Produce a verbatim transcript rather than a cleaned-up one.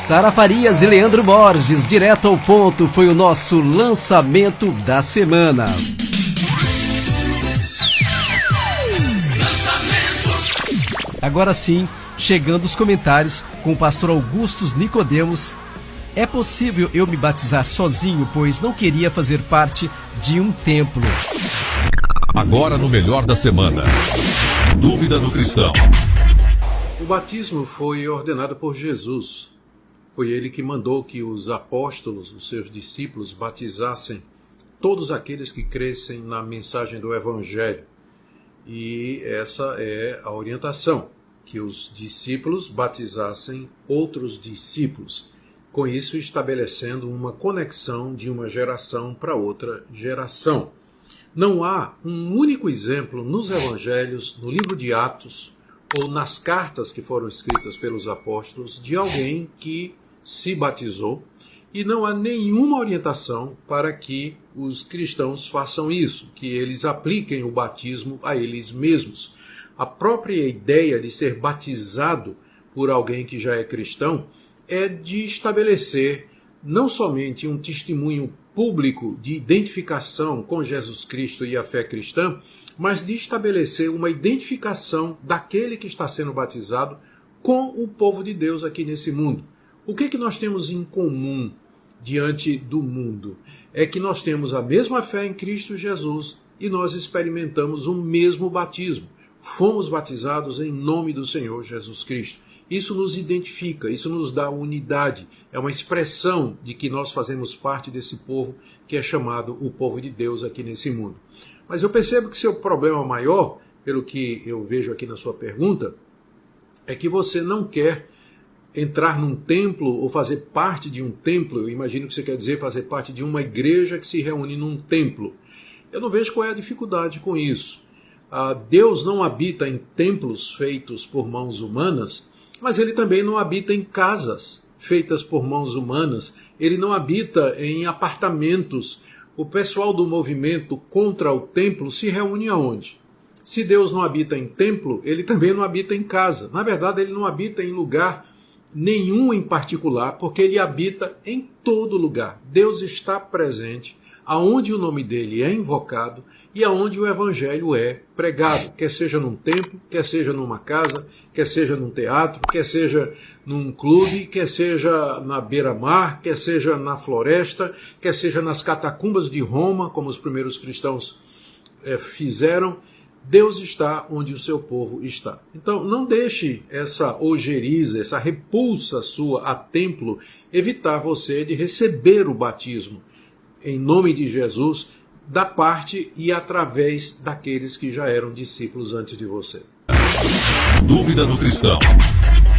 Sara Farias e Leandro Borges, direto ao ponto, foi o nosso lançamento da semana. Agora sim, chegando os comentários com o pastor Augustus Nicodemos. É possível eu me batizar sozinho, pois não queria fazer parte de um templo. Agora no Melhor da Semana. Dúvida do cristão. O batismo foi ordenado por Jesus. Foi ele que mandou que os apóstolos, os seus discípulos, batizassem todos aqueles que crescem na mensagem do Evangelho. E essa é a orientação, que os discípulos batizassem outros discípulos. Com isso, estabelecendo uma conexão de uma geração para outra geração. Não há um único exemplo nos evangelhos, no livro de Atos, ou nas cartas que foram escritas pelos apóstolos, de alguém que se batizou, e não há nenhuma orientação para que os cristãos façam isso, que eles apliquem o batismo a eles mesmos. A própria ideia de ser batizado por alguém que já é cristão é de estabelecer não somente um testemunho público de identificação com Jesus Cristo e a fé cristã, mas de estabelecer uma identificação daquele que está sendo batizado com o povo de Deus aqui nesse mundo. O que é que nós temos em comum diante do mundo? É que nós temos a mesma fé em Cristo Jesus e nós experimentamos o mesmo batismo. Fomos batizados em nome do Senhor Jesus Cristo. Isso nos identifica, isso nos dá unidade. É uma expressão de que nós fazemos parte desse povo que é chamado o povo de Deus aqui nesse mundo. Mas eu percebo que seu problema maior, pelo que eu vejo aqui na sua pergunta, é que você não quer entrar num templo ou fazer parte de um templo. Eu imagino que você quer dizer fazer parte de uma igreja que se reúne num templo. Eu não vejo qual é a dificuldade com isso. Ah, Deus não habita em templos feitos por mãos humanas, mas ele também não habita em casas feitas por mãos humanas. Ele não habita em apartamentos. O pessoal do movimento contra o templo se reúne aonde? Se Deus não habita em templo, ele também não habita em casa. Na verdade, ele não habita em lugar nenhum em particular, porque ele habita em todo lugar. Deus está presente aonde o nome dele é invocado e aonde o evangelho é pregado, quer seja num templo, quer seja numa casa, quer seja num teatro, quer seja num clube, quer seja na beira-mar, quer seja na floresta, quer seja nas catacumbas de Roma, como os primeiros cristãos é, fizeram. Deus está onde o seu povo está. Então, não deixe essa ojeriza, essa repulsa sua a templo evitar você de receber o batismo em nome de Jesus, da parte e através daqueles que já eram discípulos antes de você. Dúvida do cristão.